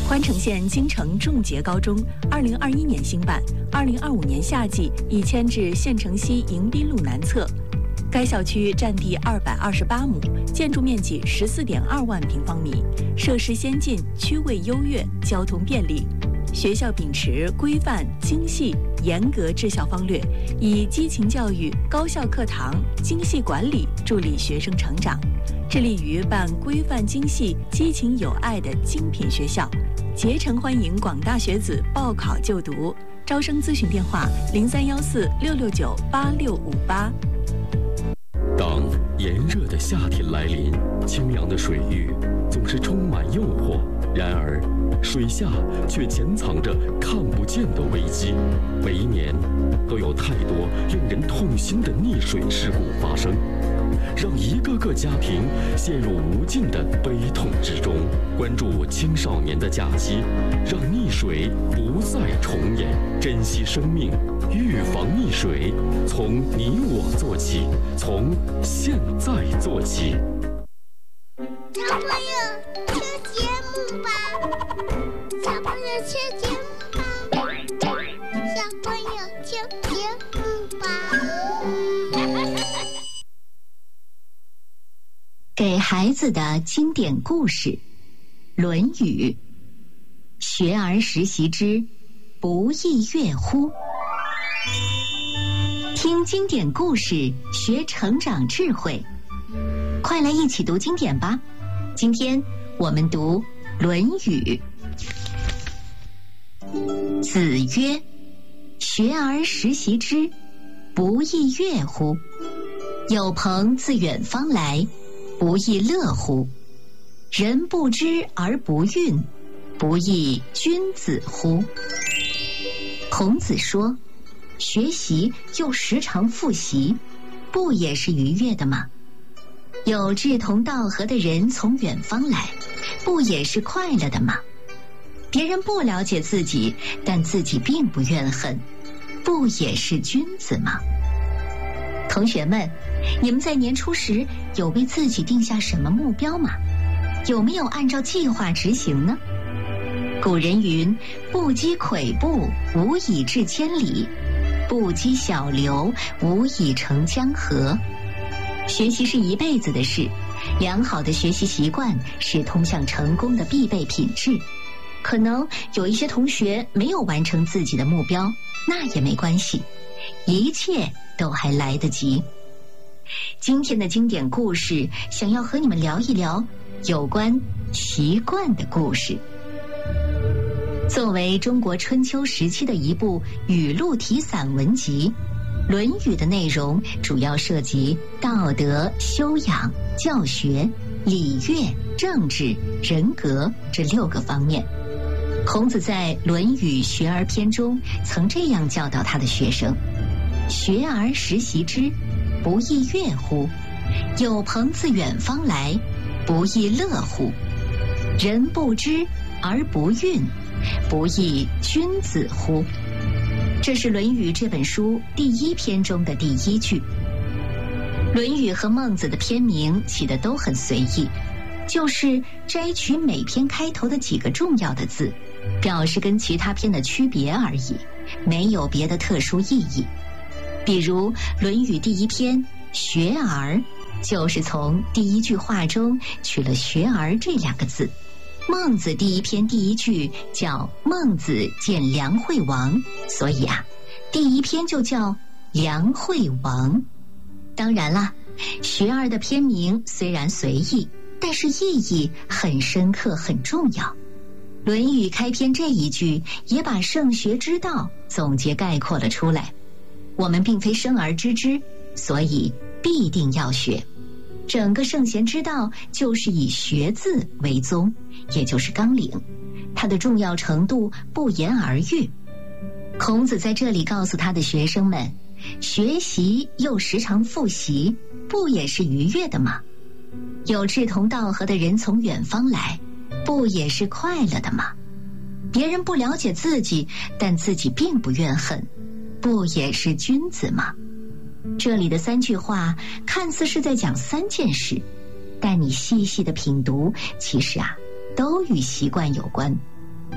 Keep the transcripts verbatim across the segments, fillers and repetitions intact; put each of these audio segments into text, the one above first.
欢城县京城重杰高中二零二一年兴办，二零二五年夏季已迁至县城西迎宾路南侧。该校区占地二百二十八亩，建筑面积十四点二万平方米，设施先进，区位优越，交通便利。学校秉持规范、精细、严格治校方略，以激情教育、高效课堂、精细管理助力学生成长，致力于办规范精细、激情有爱的精品学校，竭诚欢迎广大学子报考就读。招生咨询电话：零三幺四六六九八六五八。 当炎热的夏天来临，清凉的水域总是充满诱惑，然而水下却潜藏着看不见的危机。每一年都有太多令人痛心的溺水事故发生，让一个个家庭陷入无尽的悲痛之中。关注青少年的假期，让溺水不再重演，珍惜生命，预防溺水，从你我做起，从现在做起。 小朋友听节目吧，小朋友听节目吧，小朋友听节目吧。 给孩子的经典故事《论语》，学而时习之，不亦说乎？听经典故事，学成长智慧，快来一起读经典吧！今天我们读《论语》。子曰：学而时习之，不亦说乎？有朋自远方来，不亦乐乎？人不知而不愠，不亦君子乎？孔子说，学习又时常复习，不也是愉悦的吗？有志同道合的人从远方来，不也是快乐的吗？别人不了解自己，但自己并不怨恨，不也是君子吗？同学们，你们在年初时有为自己定下什么目标吗？有没有按照计划执行呢？古人云：不积跬步，无以至千里；不积小流，无以成江河。学习是一辈子的事，良好的学习习惯是通向成功的必备品质。可能有一些同学没有完成自己的目标，那也没关系，一切都还来得及。今天的经典故事，想要和你们聊一聊有关习惯的故事。作为中国春秋时期的一部语录体散文集，《论语》的内容主要涉及道德、修养、教学、礼乐、政治、人格这六个方面。孔子在《论语·学而篇》中曾这样教导他的学生：学而时习之，不亦说乎？有朋自远方来，不亦乐乎？人不知而不愠，不亦君子乎？这是《论语》这本书第一篇中的第一句。《论语》和孟子的篇名起得都很随意，就是摘取每篇开头的几个重要的字，表示跟其他篇的区别而已，没有别的特殊意义。比如《论语》第一篇学而，就是从第一句话中取了学而这两个字。孟子第一篇第一句叫孟子见梁惠王，所以啊，第一篇就叫梁惠王。当然啦，学而的篇名虽然随意，但是意义很深刻很重要。《论语》开篇这一句也把圣学之道总结概括了出来。我们并非生而知之，所以必定要学。整个圣贤之道就是以学字为宗，也就是纲领，它的重要程度不言而喻。孔子在这里告诉他的学生们，学习又时常复习，不也是愉悦的吗？有志同道合的人从远方来，不也是快乐的吗？别人不了解自己，但自己并不怨恨，不也是君子吗？这里的三句话看似是在讲三件事，但你细细的品读，其实啊，都与习惯有关。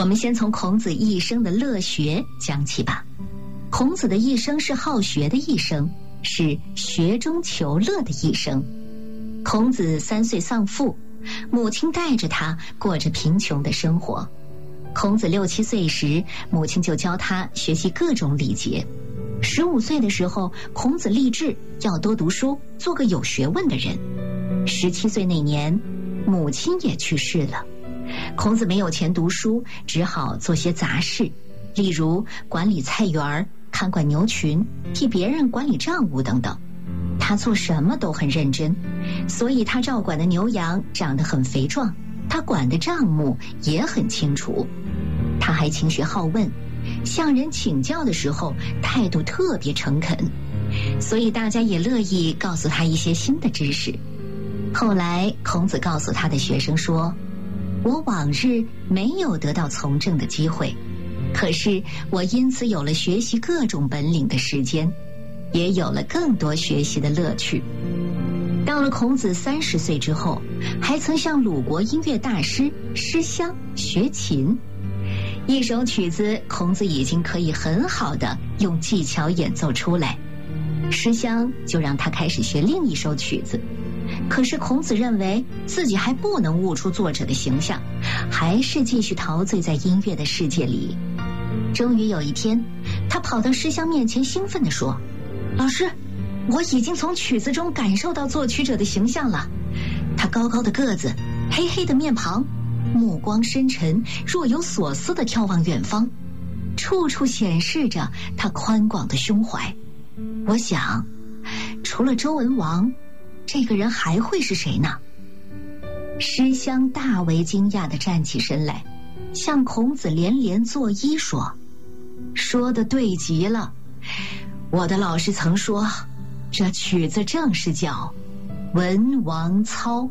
我们先从孔子一生的乐学讲起吧。孔子的一生是好学的一生，是学中求乐的一生。孔子三岁丧父，母亲带着他过着贫穷的生活。孔子六七岁时，母亲就教他学习各种礼节。十五岁的时候，孔子立志要多读书，做个有学问的人。十七岁那年，母亲也去世了。孔子没有钱读书，只好做些杂事，例如管理菜园、看管牛群、替别人管理账务等等。他做什么都很认真，所以他照管的牛羊长得很肥壮，他管的账目也很清楚。他还勤学好问，向人请教的时候态度特别诚恳，所以大家也乐意告诉他一些新的知识。后来孔子告诉他的学生说，我往日没有得到从政的机会，可是我因此有了学习各种本领的时间，也有了更多学习的乐趣。到了孔子三十岁之后，还曾向鲁国音乐大师师襄学琴。一首曲子，孔子已经可以很好的用技巧演奏出来，师襄就让他开始学另一首曲子。可是孔子认为自己还不能悟出作者的形象，还是继续陶醉在音乐的世界里。终于有一天，他跑到师襄面前，兴奋地说，老师，我已经从曲子中感受到作曲者的形象了。他高高的个子，黑黑的面庞，目光深沉，若有所思地眺望远方，处处显示着他宽广的胸怀。我想，除了周文王，这个人还会是谁呢？师襄大为惊讶地站起身来，向孔子连连作揖说，说得对极了，我的老师曾说，这曲子正是叫文王操。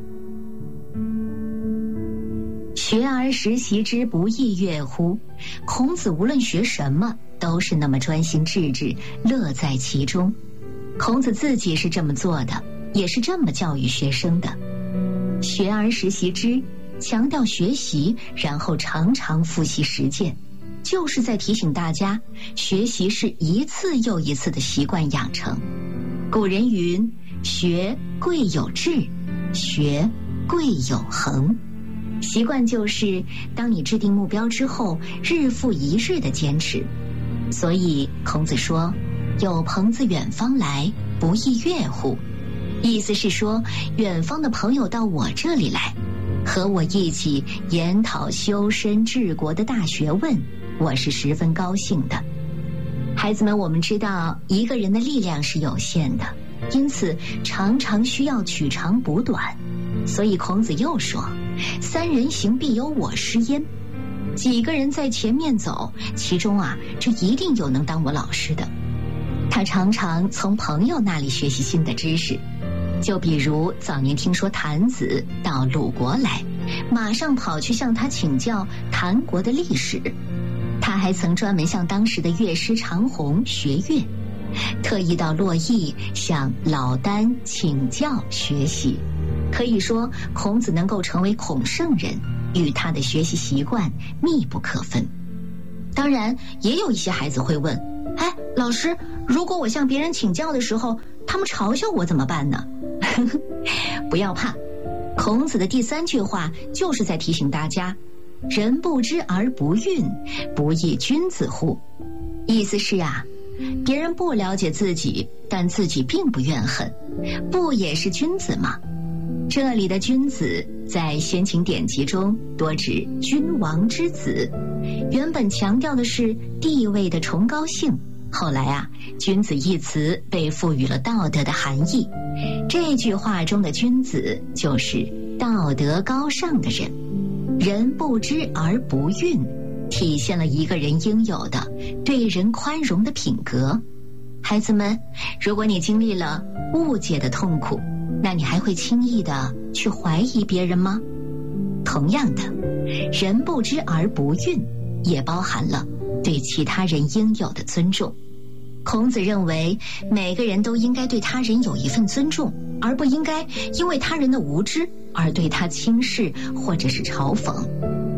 学而时习之，不亦说乎？孔子无论学什么都是那么专心致志，乐在其中。孔子自己是这么做的，也是这么教育学生的。学而时习之，强调学习，然后常常复习实践，就是在提醒大家，学习是一次又一次的习惯养成。古人云，学贵有志，学贵有恒。习惯就是当你制定目标之后，日复一日的坚持。所以孔子说，有朋自远方来，不亦说乎？意思是说，远方的朋友到我这里来，和我一起研讨修身治国的大学问，我是十分高兴的。孩子们，我们知道一个人的力量是有限的，因此常常需要取长补短。所以孔子又说，三人行必有我师焉。几个人在前面走，其中啊，这一定有能当我老师的。他常常从朋友那里学习新的知识，就比如早年听说谭子到鲁国来，马上跑去向他请教谭国的历史。他还曾专门向当时的乐师长虹学乐，特意到洛邑向老聃请教学习。可以说，孔子能够成为孔圣人，与他的学习习惯密不可分。当然，也有一些孩子会问，哎，老师，如果我向别人请教的时候，他们嘲笑我怎么办呢？不要怕，孔子的第三句话就是在提醒大家，人不知而不愠，不亦君子乎？意思是啊，别人不了解自己，但自己并不怨恨，不也是君子吗？这里的君子在先秦典籍中多指君王之子，原本强调的是地位的崇高性，后来啊，君子一词被赋予了道德的含义。这句话中的君子就是道德高尚的人。人不知而不愠，体现了一个人应有的对人宽容的品格。孩子们，如果你经历了误解的痛苦，那你还会轻易的去怀疑别人吗？同样的，人不知而不愠，也包含了对其他人应有的尊重。孔子认为，每个人都应该对他人有一份尊重，而不应该因为他人的无知而对他轻视或者是嘲讽。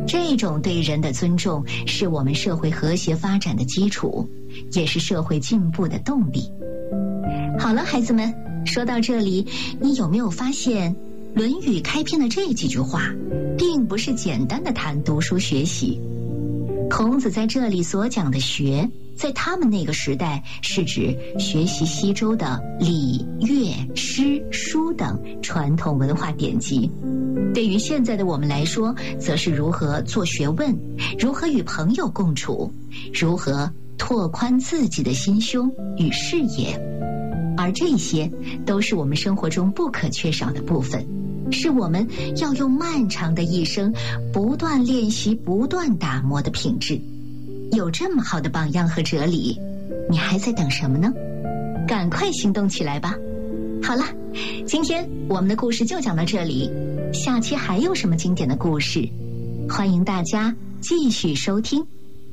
这种对人的尊重是我们社会和谐发展的基础，也是社会进步的动力。好了，孩子们，说到这里，你有没有发现《论语》开篇的这几句话并不是简单的谈读书学习？孔子在这里所讲的学，在他们那个时代是指学习西周的礼、乐、诗、书等传统文化典籍。对于现在的我们来说，则是如何做学问，如何与朋友共处，如何拓宽自己的心胸与视野。而这些都是我们生活中不可缺少的部分，是我们要用漫长的一生不断练习、不断打磨的品质。有这么好的榜样和哲理，你还在等什么呢？赶快行动起来吧！好了，今天我们的故事就讲到这里，下期还有什么经典的故事，欢迎大家继续收听。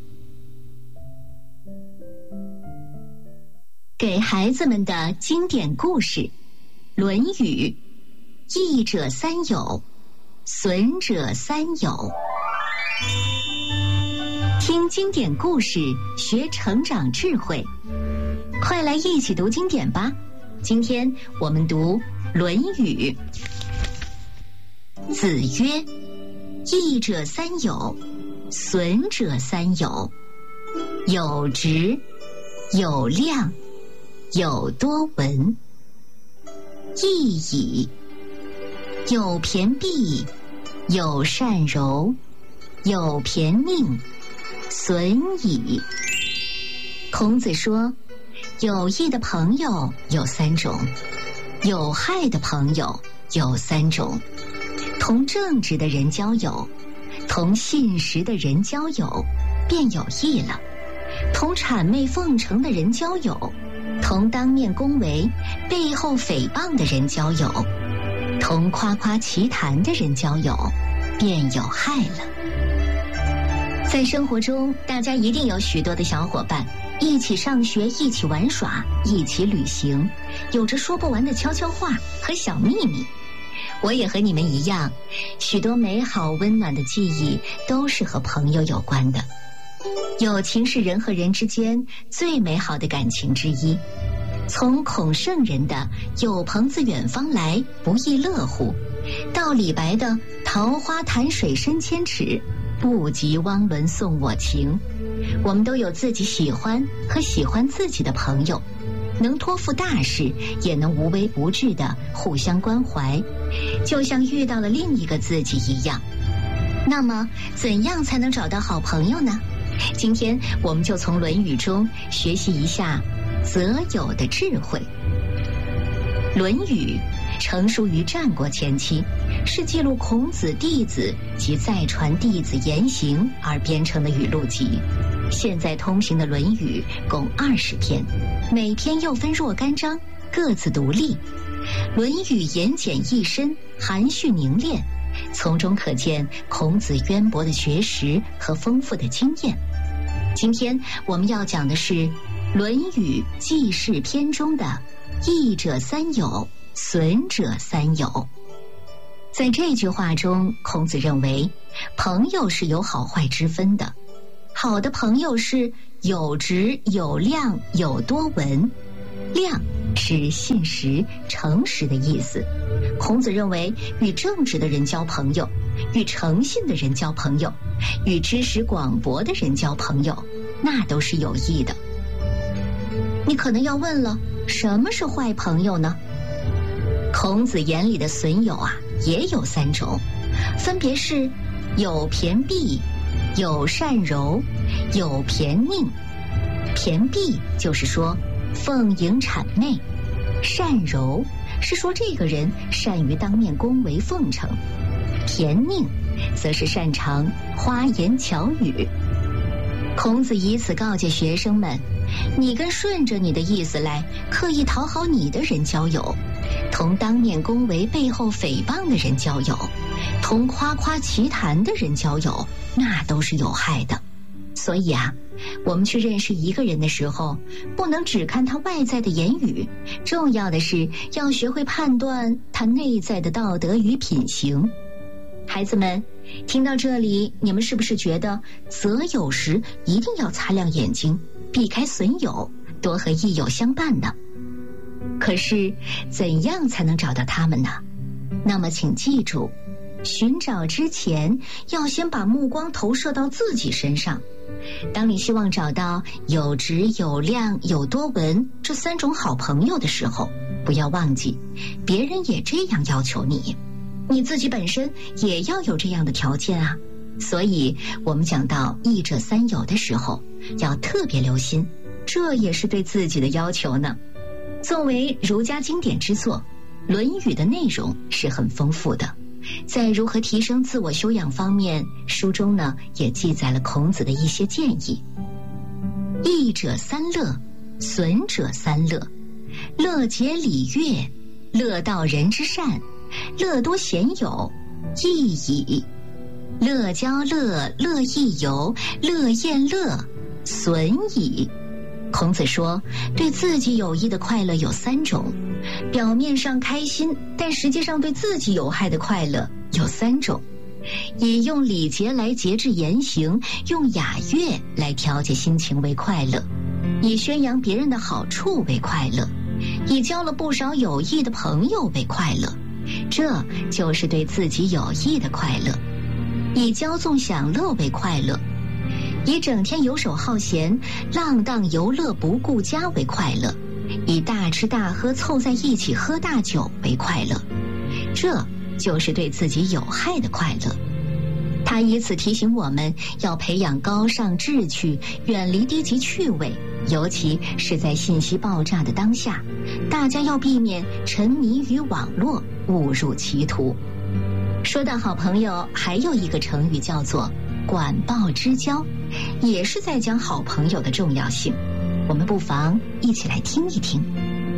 给孩子们的经典故事《论语》，益者三友，损者三友。听经典故事，学成长智慧，快来一起读经典吧！今天我们读《论语》。子曰：益者三友，损者三友。有直，有量，有多闻。益矣。有骈裨，有善柔，有骈佞，损矣。孔子说，有益的朋友有三种，有害的朋友有三种。同正直的人交友，同信实的人交友，便有益了；同谄媚奉承的人交友，同当面恭维、背后诽谤的人交友，同夸夸其谈的人交友，便有害了。在生活中，大家一定有许多的小伙伴，一起上学，一起玩耍，一起旅行，有着说不完的悄悄话和小秘密。我也和你们一样，许多美好温暖的记忆都是和朋友有关的。友情是人和人之间最美好的感情之一。从孔圣人的有朋自远方来，不亦乐乎，到李白的桃花潭水深千尺，不及汪伦送我情，我们都有自己喜欢和喜欢自己的朋友，能托付大事，也能无微不至地互相关怀，就像遇到了另一个自己一样。那么怎样才能找到好朋友呢？今天我们就从《论语》中学习一下择友的智慧。《论语》成书于战国前期，是记录孔子弟子及再传弟子言行而编成的语录集。现在通行的《论语》共二十篇，每篇又分若干章，各自独立。《论语》言简意深，含蓄凝练，从中可见孔子渊博的学识和丰富的经验。今天我们要讲的是《论语记事篇》中的益者三友，损者三友。在这句话中，孔子认为朋友是有好坏之分的。好的朋友是有直、有量、有多闻。量是信实、诚实的意思。孔子认为，与正直的人交朋友，与诚信的人交朋友，与知识广博的人交朋友，那都是有益的。你可能要问了，什么是坏朋友呢？孔子眼里的损友啊，也有三种，分别是有骈裨，有善柔，有骈佞。骈裨就是说奉迎谄媚，善柔是说这个人善于当面恭维奉承，骈佞则是擅长花言巧语。孔子以此告诫学生们，你跟顺着你的意思来，刻意讨好你的人交友，同当面恭维背后诽谤的人交友，同夸夸其谈的人交友，那都是有害的。所以啊，我们去认识一个人的时候，不能只看他外在的言语，重要的是要学会判断他内在的道德与品行。 孩子们，听到这里，你们是不是觉得择友时一定要擦亮眼睛，避开损友，多和益友相伴呢？可是，怎样才能找到他们呢？那么请记住，寻找之前要先把目光投射到自己身上。当你希望找到有质有量有多闻这三种好朋友的时候，不要忘记别人也这样要求你，你自己本身也要有这样的条件啊。所以我们讲到益者三友的时候，要特别留心，这也是对自己的要求呢。作为儒家经典之作，《论语》的内容是很丰富的，在如何提升自我修养方面，书中呢也记载了孔子的一些建议。益者三乐，损者三乐。乐结礼乐，乐道人之善，乐多贤友，益矣。乐交乐，乐益友，乐宴乐，损矣。孔子说，对自己有益的快乐有三种，表面上开心，但实际上对自己有害的快乐有三种。以用礼节来节制言行，用雅乐来调节心情为快乐，以宣扬别人的好处为快乐，以交了不少有益的朋友为快乐，这就是对自己有益的快乐。以骄纵享乐为快乐，以整天游手好闲、浪荡游乐不顾家为快乐，以大吃大喝凑在一起喝大酒为快乐，这就是对自己有害的快乐。他以此提醒我们要培养高尚志趣，远离低级趣味，尤其是在信息爆炸的当下，大家要避免沉迷于网络，误入歧途。说到好朋友，还有一个成语叫做管鲍之交，也是在讲好朋友的重要性。我们不妨一起来听一听。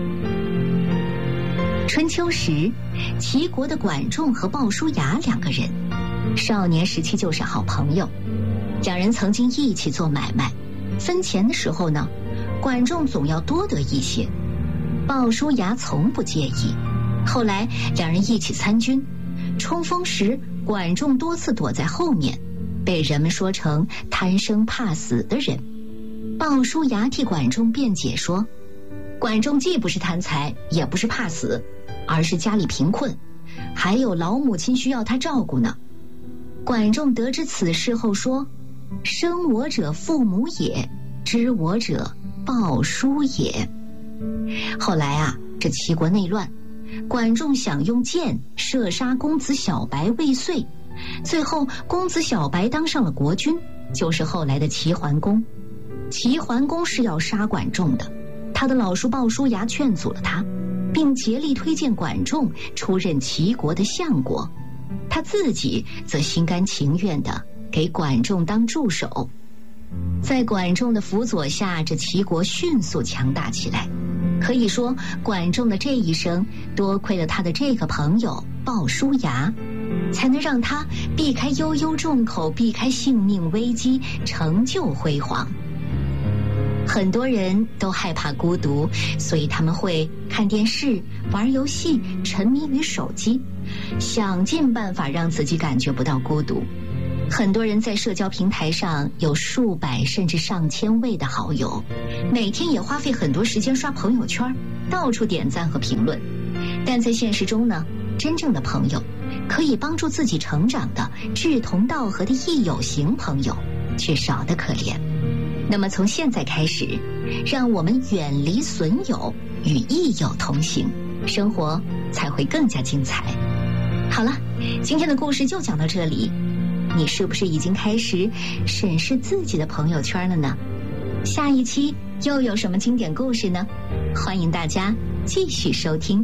春秋时，齐国的管仲和鲍叔牙两个人，少年时期就是好朋友。两人曾经一起做买卖，分钱的时候呢，管仲总要多得一些，鲍叔牙从不介意。后来两人一起参军，冲锋时管仲多次躲在后面，被人们说成贪生怕死的人。鲍叔牙替管仲辩解说，管仲既不是贪财，也不是怕死，而是家里贫困，还有老母亲需要他照顾呢。管仲得知此事后说，生我者父母也，知我者鲍叔也。后来啊，这齐国内乱，管仲想用箭射杀公子小白未遂，最后公子小白当上了国君，就是后来的齐桓公。齐桓公是要杀管仲的，他的老叔鲍叔牙劝阻了他，并竭力推荐管仲出任齐国的相国，他自己则心甘情愿地给管仲当助手。在管仲的辅佐下，这齐国迅速强大起来。可以说，管仲的这一生多亏了他的这个朋友鲍叔牙，才能让他避开悠悠众口，避开性命危机，成就辉煌。很多人都害怕孤独，所以他们会看电视、玩游戏，沉迷于手机，想尽办法让自己感觉不到孤独。很多人在社交平台上有数百甚至上千位的好友，每天也花费很多时间刷朋友圈，到处点赞和评论。但在现实中呢，真正的朋友，可以帮助自己成长的志同道合的益友型朋友，却少得可怜。那么从现在开始，让我们远离损友，与益友同行，生活才会更加精彩。好了，今天的故事就讲到这里，你是不是已经开始审视自己的朋友圈了呢？下一期又有什么经典故事呢？欢迎大家继续收听。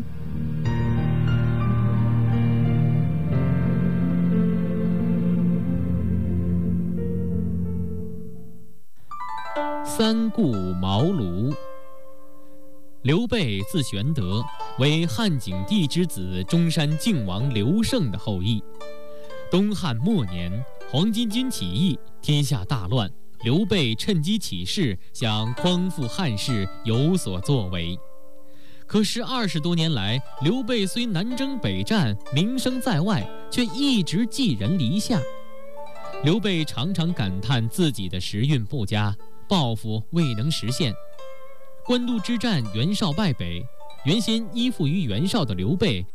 三顾茅庐。刘备字玄德，为汉景帝之子中山靖王刘胜的后裔。东汉末年，黄巾军起义，天下大乱，刘备趁机起事，想匡复汉室，有所作为。 可是二十多年来，刘备虽南征北战，名声在外，却一直寄人篱下。刘备常常感叹自己的时运不佳，抱负未能实现。官渡之战，袁绍败北，原先依附于袁绍的刘备，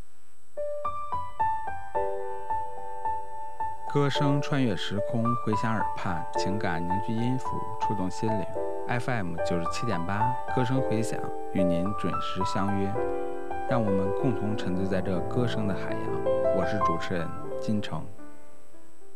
歌声穿越时空，回响耳畔，情感凝聚音符，触动心灵。F M 九十七点八，歌声回响，与您准时相约，让我们共同沉醉在这歌声的海洋。我是主持人金城。